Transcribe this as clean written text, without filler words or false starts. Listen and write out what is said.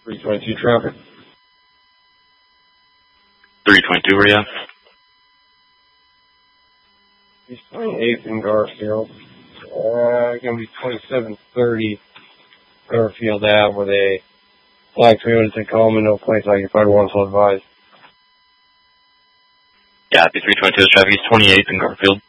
322 traffic. 322, where you at? He's 28th in Garfield. Gonna be 2730 Garfield Ave with a black Toyota Tacoma, no place occupied, one so advised. Yeah, 322 traffic. He's 28th in Garfield.